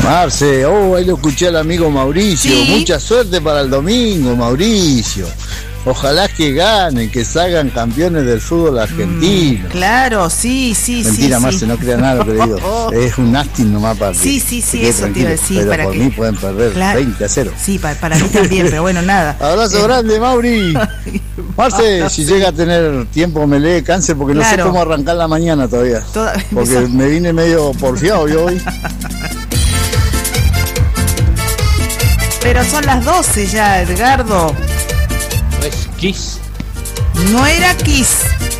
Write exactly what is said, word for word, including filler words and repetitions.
Marce, oh, ahí lo escuché al amigo Mauricio. ¿Sí? Mucha suerte para el domingo, Mauricio. Ojalá que ganen, que salgan campeones del fútbol argentino. Mm, claro, sí, sí, Mentira, sí. Marce, sí. no crean nada lo que le digo. Es un nasty nomás para Sí, sí, sí, que eso te iba a decir. Pero para por que... mí pueden perder claro. veinte a cero. Sí, para, para mí también, pero bueno, nada. Abrazo Eh, grande, Mauri. Marce, si llega a tener tiempo me lee cáncer porque no Claro. sé cómo arrancar la mañana todavía. Toda- Porque me vine medio porfiado yo hoy. Pero son las doce ya, Edgardo. ¿No es Kiss? No era Kiss.